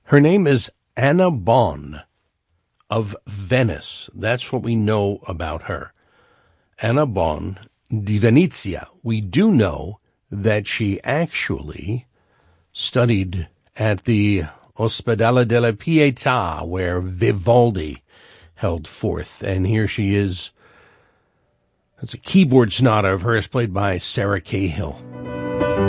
Her name is Anna Bonn of Venice. That's what we know about her. Anna Bonn di Venezia. We do know that she actually studied at the Ospedale della Pietà, where Vivaldi held forth. And here she is. That's a keyboard sonata of hers played by Sarah Cahill.